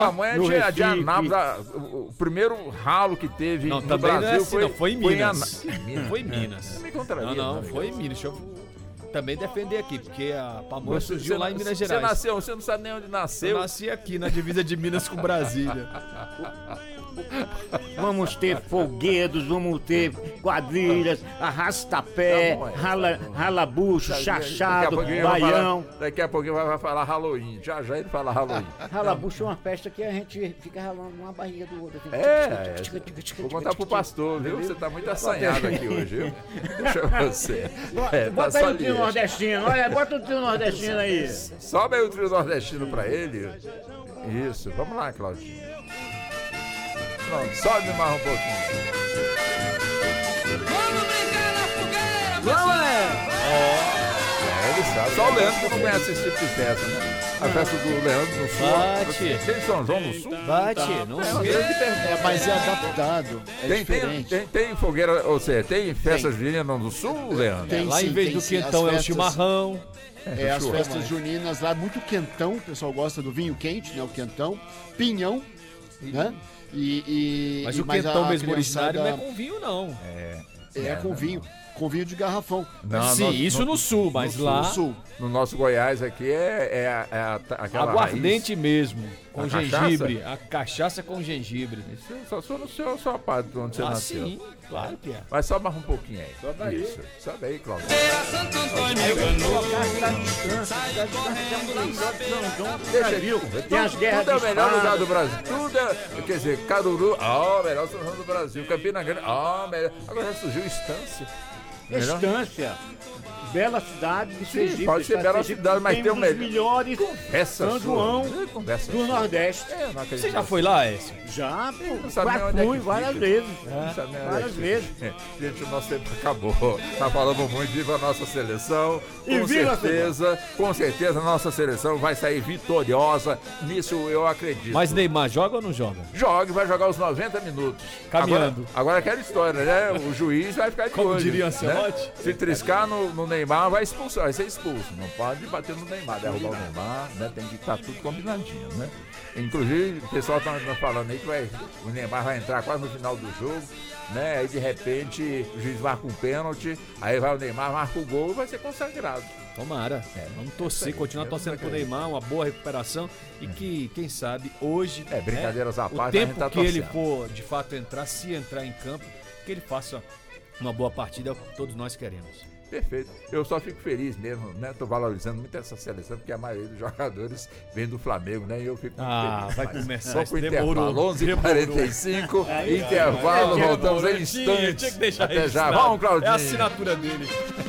A mãe no é de Recife. Anápolis. O primeiro ralo que teve Não, no também Brasil não é assim, não, foi em Minas. Foi Foi em Minas. Me contraria, Não, foi em Minas. Deixa eu também defender aqui, porque a pamonha surgiu lá em Minas Gerais. Você não sabe nem onde nasceu. Eu nasci aqui, na divisa de Minas com Brasília. Vamos ter folguedos, vamos ter quadrilhas, arrastapé, Tá bom, ralabucho, chachado, baião. Daqui a pouquinho vai falar Halloween. Já ele fala Halloween. Ralabucho é uma festa que a gente fica ralando uma barriga do outro. Vou contar pro pastor, viu? Você tá muito assanhado aqui hoje, viu? Deixa você. Bota aí o trio nordestino, olha, bota o trio nordestino aí. Sobe aí o trio nordestino pra ele. Isso, vamos lá, Claudinho. Pronto, sobe mais um pouquinho. Vamos brincar na fogueira, Ele sabe. Só o Leandro que não conhece esse tipo de festa, né? A festa do Leandro no Sul. Bate. Tem São João no Sul? Bate, não sei. Mas é adaptado, é diferente. Tem fogueira, ou seja, tem festas juninas no Sul, Leandro? Tem. Lá em sim, vez tem do sim. quentão As é o festas- chimarrão. As festas juninas lá, muito quentão, o pessoal gosta do vinho quente, né? O quentão, pinhão, né? Mas o mas quentão a mesmo originário não é criançada- com vinho, não. É com vinho de garrafão. Não, Sim, no- isso no sul, mas No lá sul. No nosso Goiás aqui aquela aguardente mesmo, com A gengibre. A cachaça com gengibre. raiz. Isso só sou no seu sua parte de onde você nasceu. Sim, claro que é. Mas sobe mais um pouquinho aí. Sobe aí. Isso. Sobe aí, Cláudio. Santo Antônio me enganou. Sai correndo lá saber. Deixa aí. Tem as guerras Tudo é o de melhor espada. lugar do Brasil. Tudo é, quer dizer, Caruru, melhor São João do Brasil. Campina Grande, melhor. Agora já surgiu Estância. Melhor. Estância. Bela cidade de Sergipe. pode ser bela cidade, mas tem um o dos melhor. melhores Essa São sua. João Conversa do sua. Nordeste. Eu não acredito. Você já foi lá, Écio? Já, pô, Não sabe nem onde é fui que várias fica. vezes. Não sabe nem onde é Várias que vezes. fica. Gente, o nosso tempo acabou. Tá falando muito, viva a nossa seleção. E Com viva a certeza, a nossa seleção vai sair vitoriosa. Nisso eu acredito. Mas Neymar joga ou não joga? Vai jogar os 90 minutos. Caminhando. Agora aquela história, né? O juiz vai ficar de Como olho. diria né? Ancelotti. Se triscar no Neymar, vai ser expulso. Não pode bater no Neymar, derrubar o Neymar, né? Tem que estar tudo combinadinho, né? Inclusive, o pessoal tá falando aí que o Neymar vai entrar quase no final do jogo, né? Aí de repente o juiz marca um pênalti, aí vai o Neymar, marca o gol e vai ser consagrado. Tomara. Vamos torcer, continuar torcendo pro Neymar, uma boa recuperação e que, quem sabe, hoje, brincadeiras à o parte, a gente tempo tá que ele torcendo. for de fato entrar, se entrar em campo, que ele faça uma boa partida, é o que todos nós queremos. Perfeito. Eu só fico feliz mesmo, né? Tô valorizando muito essa seleção, porque a maioria dos jogadores vem do Flamengo, né? E eu fico muito feliz. Vai Mas começar vamos pro isso. intervalo, Demorou. 11h45, intervalo, voltamos em instantes. Tinha que deixar Até já. registrado. Vamos, Claudinho. É a assinatura dele.